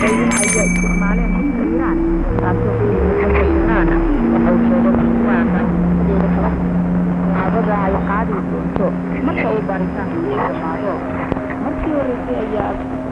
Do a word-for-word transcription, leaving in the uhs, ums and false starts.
qaybin ayaa isticmaaleen xilka Iiraan taasoo qiimaha Iiraana waxa uu sheegay in waaqa sideeda kala tallaabada ay qaadi doonto marka uu baaritaanku dhammaado markii horeysay ayaa